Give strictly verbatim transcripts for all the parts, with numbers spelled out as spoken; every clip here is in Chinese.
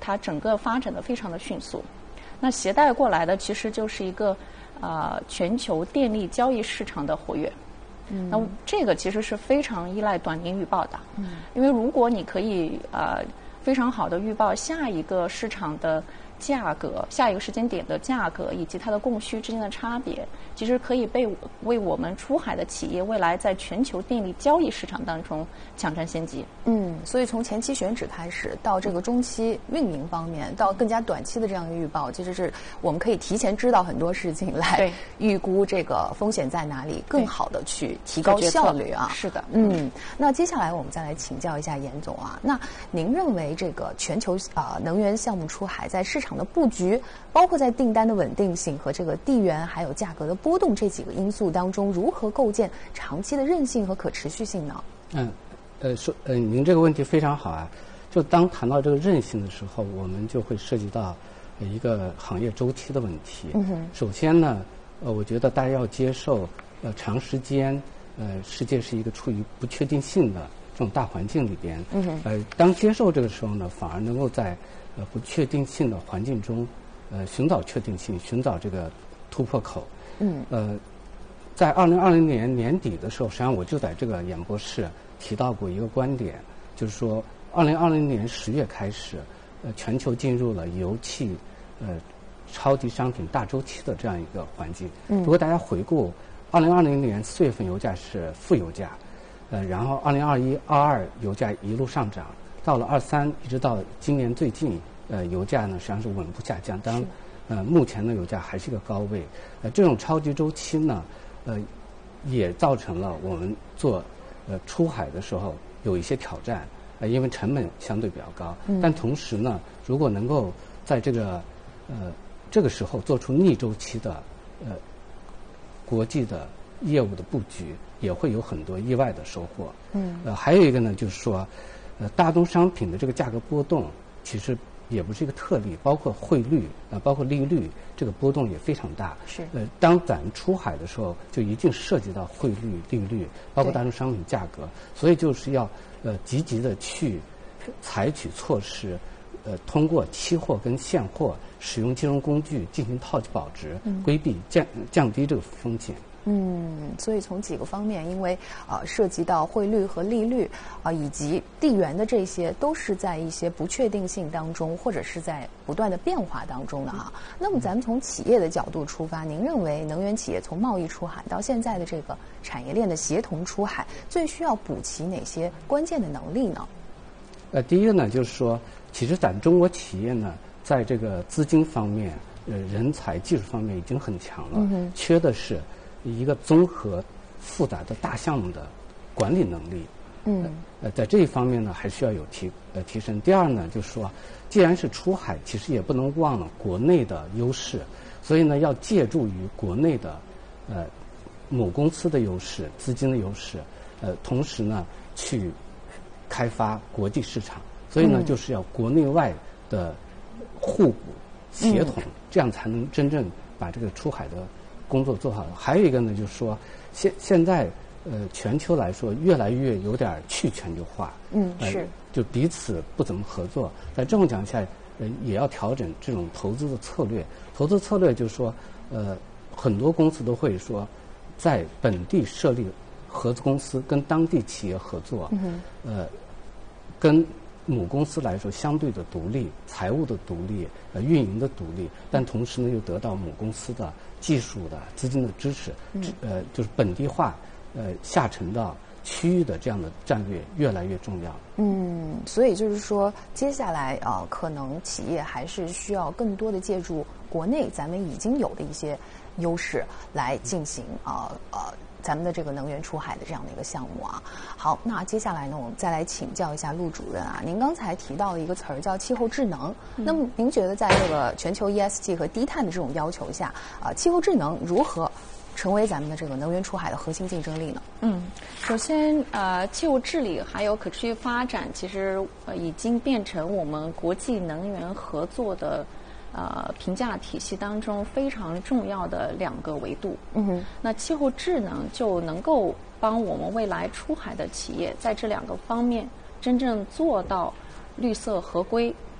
它整个发展的非常的迅速。那携带过来的其实就是一个呃全球电力交易市场的活跃。嗯，那这个其实是非常依赖短年预报的。嗯，因为如果你可以呃非常好的预报下一个市场的价格、下一个时间点的价格以及它的供需之间的差别，其实可以被为我们出海的企业未来在全球电力交易市场当中抢占先机。 嗯，所以从前期选址开始，到这个中期运营方面，到更加短期的这样一个预报，其实是我们可以提前知道很多事情来预估这个风险在哪里，更好的去提高效率啊。 是的， 嗯，那接下来我们再来请教一下严总啊，那您认为这个全球啊、呃、能源项目出海在市场的布局，包括在订单的稳定性和这个地缘还有价格的波动这几个因素当中，如何构建长期的韧性和可持续性呢？ 嗯，呃，说呃，您这个问题非常好啊。就当谈到这个韧性的时候，我们就会涉及到一个行业周期的问题。嗯哼。首先呢，呃，我觉得大家要接受，呃，长时间，呃，世界是一个处于不确定性的这种大环境里边。嗯哼。呃，当接受这个时候呢，反而能够在呃不确定性的环境中，呃，寻找确定性，寻找这个突破口。嗯。呃，在二零二零年年底的时候，实际上我就在这个演播室提到过一个观点，就是说，二零二零年十月开始，呃，全球进入了油气呃超级商品大周期的这样一个环境。嗯。如果大家回顾，二零二零年四月份油价是负油价，呃，然后二零二一、二二油价一路上涨。到了二三，一直到今年最近，呃，油价呢实际上是稳步下降。当然，呃，目前的油价还是一个高位。呃，这种超级周期呢，呃，也造成了我们做呃出海的时候有一些挑战。呃，因为成本相对比较高。嗯。但同时呢，如果能够在这个呃这个时候做出逆周期的呃国际的业务的布局，也会有很多意外的收获。嗯。呃，还有一个呢，就是说。呃，大宗商品的这个价格波动其实也不是一个特例，包括汇率啊、呃，包括利率，这个波动也非常大。 是。 呃，当咱们出海的时候，就一定涉及到汇率、利率，包括大宗商品价格，所以就是要呃积极的去采取措施，呃，通过期货跟现货使用金融工具进行套期保值，嗯、规避降降低这个风险。 嗯，所以从几个方面，因为呃涉及到汇率和利率啊、呃，以及地缘的这些，都是在一些不确定性当中，或者是在不断的变化当中的哈。那么咱们从企业的角度出发，您认为能源企业从贸易出海到现在的这个产业链的协同出海，最需要补齐哪些关键的能力呢？ 呃，第一个呢，就是说，其实咱们中国企业呢，在这个资金方面、呃人才、技术方面已经很强了，嗯、缺的是一个综合复杂的大项目的管理能力。嗯，呃，在这一方面呢，还需要有提呃提升。第二呢，就是说，既然是出海，其实也不能忘了国内的优势，所以呢，要借助于国内的呃母公司的优势、资金的优势，呃，同时呢，去开发国际市场。所以呢，嗯、就是要国内外的互补协同，嗯、这样才能真正把这个出海的工作做好。还有一个呢，就是说现现在呃全球来说越来越有点去全球化， 嗯是、呃， 就彼此不怎么合作。在这种讲下，呃也要调整这种投资的策略。投资策略就是说，呃很多公司都会说，在本地设立合资公司，跟当地企业合作，嗯、呃跟母公司来说相对的独立，财务的独立，呃，运营的独立，但同时呢又得到母公司的技术的资金的支持，嗯、呃，就是本地化，呃，下沉到区域的这样的战略越来越重要。 嗯，所以就是说，接下来啊、呃，可能企业还是需要更多的借助国内咱们已经有的一些优势来进行啊呃。呃咱们的这个能源出海的这样的一个项目啊。好，那接下来呢，我们再来请教一下陆主任啊。您刚才提到了一个词儿叫气候智能，嗯、那么您觉得在这个全球 E S G 和低碳的这种要求下，啊、呃，气候智能如何成为咱们的这个能源出海的核心竞争力呢？ 嗯，首先呃，气候治理还有可持续发展，其实呃已经变成我们国际能源合作的呃，评价体系当中非常重要的两个维度。嗯哼，那气候智能就能够帮我们未来出海的企业在这两个方面真正做到绿色合规，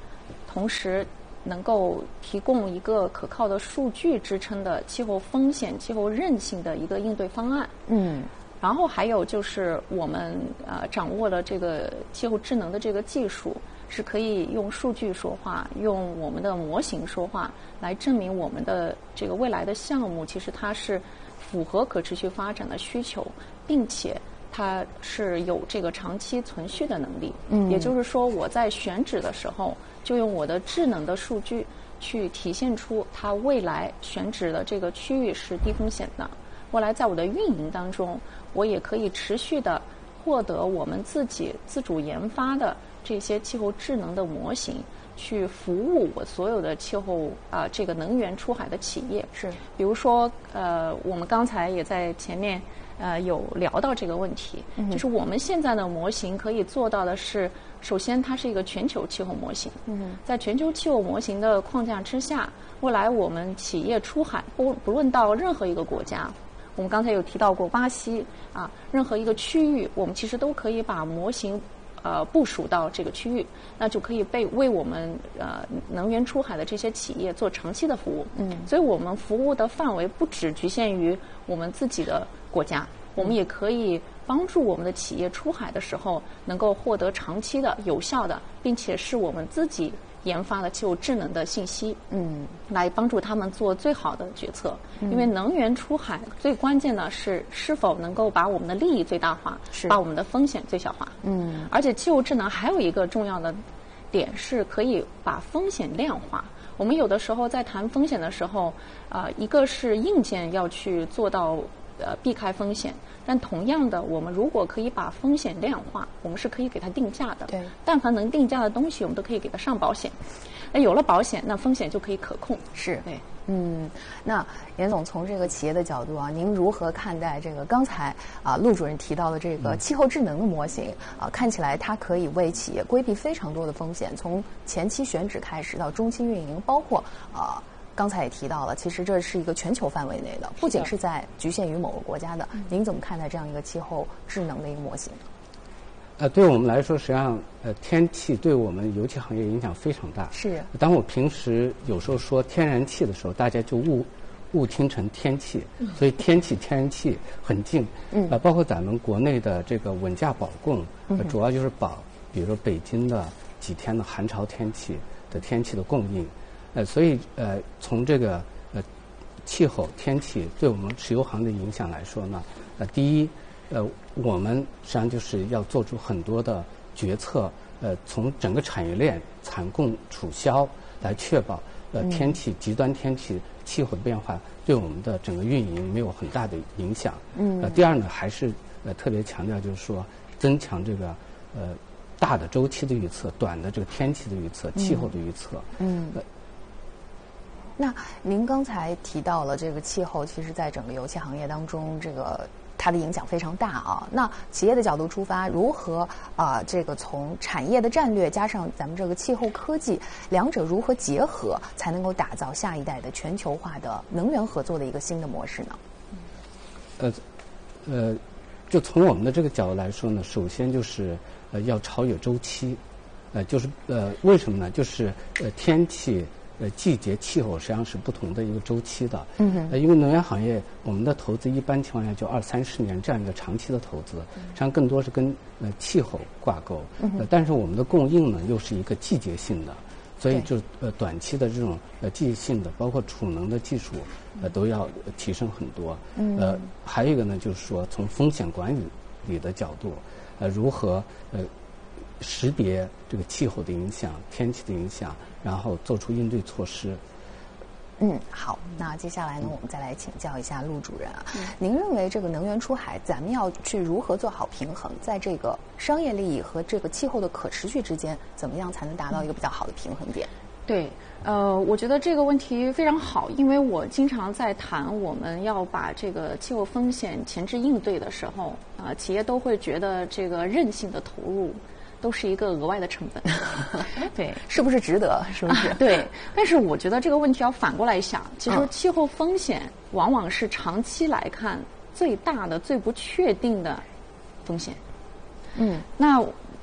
同时能够提供一个可靠的数据支撑的气候风险、气候韧性的一个应对方案。 嗯。 然后还有就是我们呃掌握了这个气候智能的这个技术，是可以用数据说话，用我们的模型说话，来证明我们的这个未来的项目其实它是符合可持续发展的需求，并且它是有这个长期存续的能力。嗯，也就是说我在选址的时候，就用我的智能的数据去体现出它未来选址的这个区域是低风险的。未来在我的运营当中，我也可以持续的获得我们自己自主研发的这些气候智能的模型，去服务我所有的气候啊、呃、这个能源出海的企业。 是， 比如说呃，我们刚才也在前面呃有聊到这个问题，嗯、就是我们现在的模型可以做到的是，首先它是一个全球气候模型。嗯，在全球气候模型的框架之下，未来我们企业出海不不论到任何一个国家。我们刚才有提到过巴西啊，任何一个区域，我们其实都可以把模型呃部署到这个区域，那就可以被为我们呃能源出海的这些企业做长期的服务。嗯，所以我们服务的范围不只局限于我们自己的国家，我们也可以帮助我们的企业出海的时候能够获得长期的、有效的，并且是我们自己研发的气候智能的信息，嗯，来帮助他们做最好的决策。嗯、因为能源出海最关键的是是否能够把我们的利益最大化， 是把我们的风险最小化。嗯，而且气候智能还有一个重要的点是可以把风险量化。我们有的时候在谈风险的时候，呃，一个是硬件要去做到呃避开风险。但同样的，我们如果可以把风险量化，我们是可以给它定价的。 对， 但凡能定价的东西，我们都可以给它上保险。那有了保险，那风险就可以可控。 是， 对， 嗯。那严总从这个企业的角度啊，您如何看待这个刚才啊陆主任提到的这个气候智能的模型啊？看起来它可以为企业规避非常多的风险，从前期选址开始到中期运营，包括啊。刚才也提到了，其实这是一个全球范围内的，不仅是在局限于某个国家的。您怎么看待这样一个气候智能的一个模型？ 呃，对我们来说，实际上，呃，天气对我们油气行业影响非常大。 是。 当我平时有时候说天然气的时候，大家就误误听成天气，所以天气、天然气很近。嗯。呃，包括咱们国内的这个稳价保供，呃、主要就是保，比如说北京的几天的寒潮天气的天气的供应。呃，所以呃，从这个呃气候天气对我们石油行的影响来说呢，呃，第一，呃，我们实际上就是要做出很多的决策，呃，从整个产业链产供储销来确保呃天气极端天气气候的变化对我们的整个运营没有很大的影响。嗯。呃，第二呢，还是呃特别强调就是说增强这个呃大的周期的预测，短的这个天气的预测，气候的预测。嗯。呃那您刚才提到了这个气候，其实在整个油气行业当中，这个它的影响非常大啊。那企业的角度出发，如何啊、呃，这个从产业的战略加上咱们这个气候科技，两者如何结合，才能够打造下一代的全球化的能源合作的一个新的模式呢？ 呃，呃，就从我们的这个角度来说呢，首先就是呃要超越周期，呃，就是呃为什么呢？就是呃天气。呃，季节、气候实际上是不同的一个周期的。嗯哼。呃，因为能源行业，我们的投资一般情况下就二三十年这样一个长期的投资，实际上更多是跟呃气候挂钩。嗯哼。呃，但是我们的供应呢，又是一个季节性的，所以就呃短期的这种呃季节性的，包括储能的技术，呃都要提升很多。嗯。呃，还有一个呢，就是说从风险管理里的角度，呃，如何呃。识别这个气候的影响、天气的影响，然后做出应对措施。 嗯，好，那接下来呢，我们再来请教一下陆主任啊。嗯、您认为这个能源出海，咱们要去如何做好平衡，在这个商业利益和这个气候的可持续之间，怎么样才能达到一个比较好的平衡点？ 对，呃，我觉得这个问题非常好，因为我经常在谈我们要把这个气候风险前置应对的时候，啊、呃，企业都会觉得这个韧性的投入。都是一个额外的成本，对， 是不是值得？是不是？ 啊、对，但是我觉得这个问题要反过来想，其实气候风险往往是长期来看最大的、最不确定的风险。嗯，那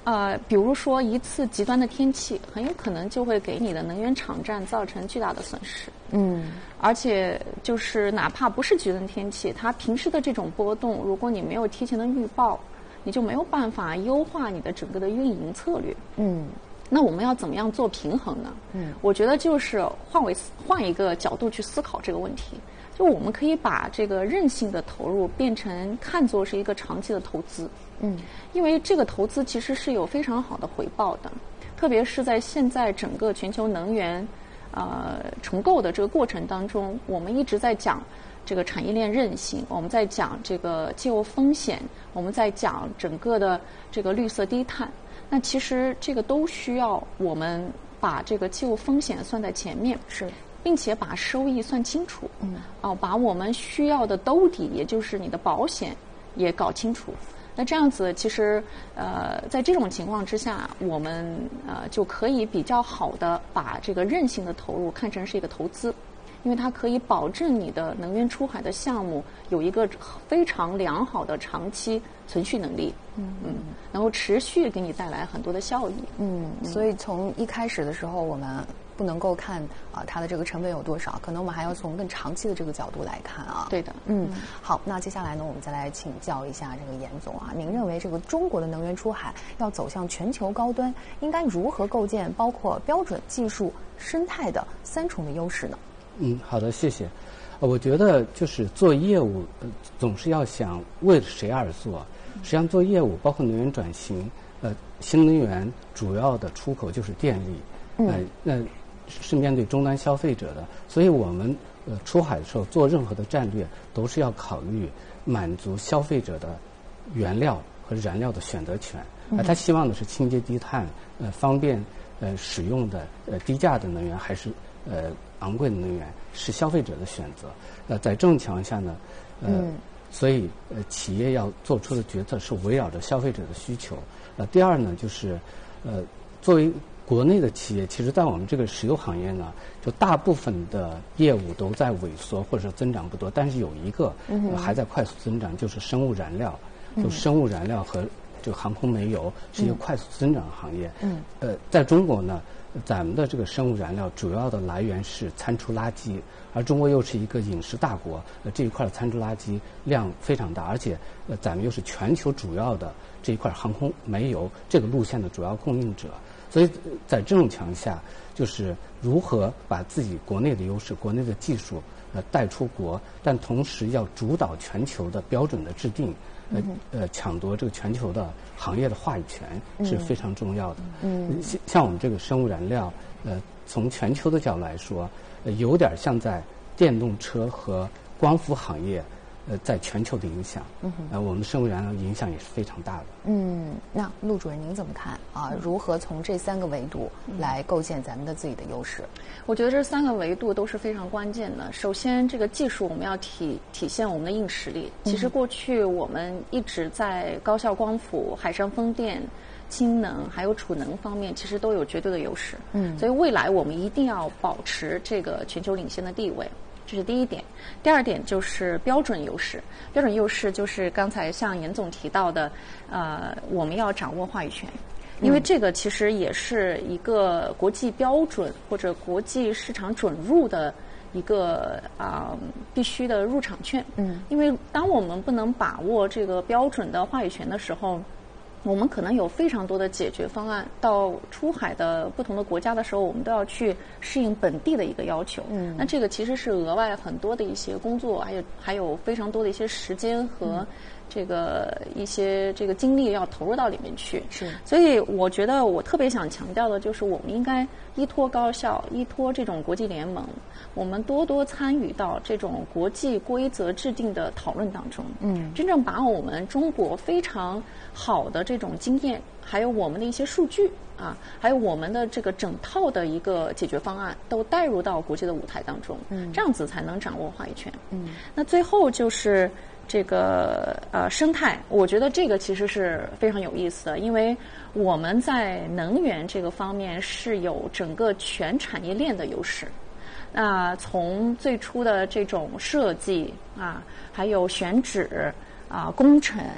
呃，比如说一次极端的天气，很有可能就会给你的能源场站造成巨大的损失。 嗯， 而且就是哪怕不是极端天气，它平时的这种波动，如果你没有提前的预报，你就没有办法优化你的整个的运营策略。 嗯， 那我们要怎么样做平衡呢？嗯，我觉得就是换为换一个角度去思考这个问题。就我们可以把这个韧性的投入变成看作是一个长期的投资， 嗯， 因为这个投资其实是有非常好的回报的，特别是在现在整个全球能源呃重构的这个过程当中，我们一直在讲这个产业链韧性，我们在讲这个气候风险，我们在讲整个的这个绿色低碳，那其实这个都需要我们把这个气候风险算在前面， 是。 并且把收益算清楚，嗯，哦、呃，把我们需要的兜底，也就是你的保险也搞清楚。那这样子，其实呃，在这种情况之下，我们呃就可以比较好的把这个韧性的投入看成是一个投资，因为它可以保证你的能源出海的项目有一个非常良好的长期存续能力，嗯嗯，能够持续给你带来很多的效益。 嗯，所以从一开始的时候，我们不能够看啊、呃、它的这个成本有多少，可能我们还要从更长期的这个角度来看啊。 对的， 嗯，好，那接下来呢，我们再来请教一下这个严总啊，您认为这个中国的能源出海要走向全球高端，应该如何构建包括标准、技术、生态的三重的优势呢？ 嗯，好的，谢谢。呃，我觉得就是做业务，呃，总是要想为谁而做。实际上，做业务包括能源转型，呃，新能源主要的出口就是电力，呃，那是面对终端消费者的，所以我们呃出海的时候做任何的战略，都是要考虑满足消费者的原料和燃料的选择权。啊、呃，他希望的是清洁低碳，呃，方便呃使用的呃低价的能源，还是呃昂贵的能源，是消费者的选择。呃，在这种情况下呢，呃，嗯、所以呃企业要做出的决策是围绕着消费者的需求。呃，第二呢，就是呃作为国内的企业，其实在我们这个石油行业呢，就大部分的业务都在萎缩或者增长不多，但是有一个、呃、还在快速增长，就是生物燃料，就生物燃料和这个航空煤油是一个快速增长的行业。嗯，呃，在中国呢，咱们的这个生物燃料主要的来源是餐厨垃圾，而中国又是一个饮食大国，呃，这一块的餐厨垃圾量非常大，而且呃，咱们又是全球主要的这一块航空煤油这个路线的主要供应者。所以在这种情况下，就是如何把自己国内的优势、国内的技术呃带出国，但同时要主导全球的标准的制定，呃呃抢夺这个全球的行业的话语权是非常重要的。嗯，像像我们这个生物燃料，呃，从全球的角度来说，呃，有点像在电动车和光伏行业。呃，在全球的影响，嗯呃，我们生物燃料影响也是非常大的。 嗯，那陆主任您怎么看啊？如何从这三个维度来构建咱们的自己的优势？ 我觉得这三个维度都是非常关键的。首先，这个技术我们要体体现我们的硬实力。其实过去我们一直在高效光伏、海上风电、氢能还有储能方面，其实都有绝对的优势。嗯，所以未来我们一定要保持这个全球领先的地位。这是第一点。第二点就是标准优势。标准优势就是刚才像严总提到的，呃，我们要掌握话语权，因为这个其实也是一个国际标准或者国际市场准入的一个啊、呃、必须的入场券。嗯，因为当我们不能把握这个标准的话语权的时候，我们可能有非常多的解决方案，到出海的不同的国家的时候，我们都要去适应本地的一个要求。嗯，那这个其实是额外很多的一些工作，还有还有非常多的一些时间和这个一些这个精力要投入到里面去。是，所以我觉得我特别想强调的就是，我们应该依托高校，依托这种国际联盟，我们多多参与到这种国际规则制定的讨论当中。嗯，真正把我们中国非常好的这种经验，还有我们的一些数据啊，还有我们的这个整套的一个解决方案，都带入到国际的舞台当中。嗯，这样子才能掌握话语权。嗯，那最后就是这个呃生态，我觉得这个其实是非常有意思的，因为我们在能源这个方面是有整个全产业链的优势。那从最初的这种设计啊，还有选址啊、工程，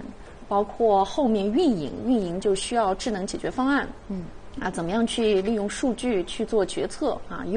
包括后面运营，运营就需要智能解决方案。嗯。啊，怎么样去利用数据去做决策啊？